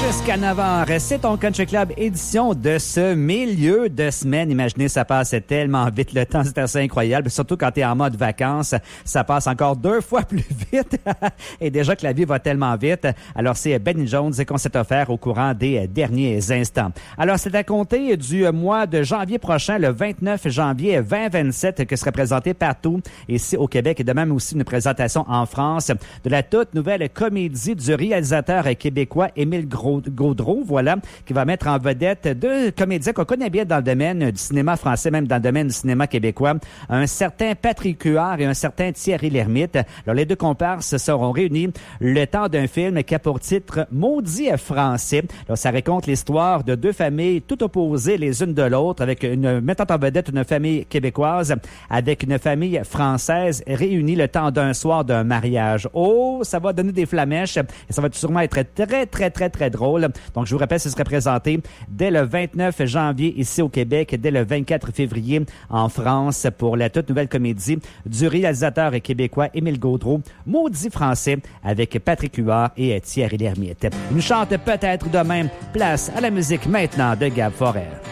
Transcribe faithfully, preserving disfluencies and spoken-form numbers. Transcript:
Jusqu'à neuf heures, c'est ton Country Club édition de ce milieu de semaine. Imaginez, ça passe tellement vite le temps, c'est assez incroyable. Surtout quand tu es en mode vacances, ça passe encore deux fois plus vite. Et déjà que la vie va tellement vite. Alors, c'est Benny Jones qu'on s'est offert au courant des derniers instants. Alors, c'est à compter du mois de janvier prochain, le vingt-neuf janvier vingt vingt-sept, que sera présenté partout ici au Québec et de même aussi une présentation en France de la toute nouvelle comédie du réalisateur québécois Émile Gaudreault, voilà, qui va mettre en vedette deux comédiens qu'on connaît bien dans le domaine du cinéma français, même dans le domaine du cinéma québécois, un certain Patrick Huard et un certain Thierry Lhermitte. Alors, les deux comparses seront réunis le temps d'un film qui a pour titre Maudit français. Alors, ça raconte l'histoire de deux familles tout opposées les unes de l'autre, avec une mettant en vedette une famille québécoise avec une famille française réunie le temps d'un soir d'un mariage. Oh, ça va donner des flamèches et ça va sûrement être très, très, très, très drôle. Donc, je vous rappelle, ce serait présenté dès le vingt-neuf janvier ici au Québec, dès le vingt-quatre février en France pour la toute nouvelle comédie du réalisateur québécois Émile Gaudreault, Maudit français, avec Patrick Huard et Thierry Lhermitte. Une chante peut-être demain. Place à la musique maintenant de Gab Forêt.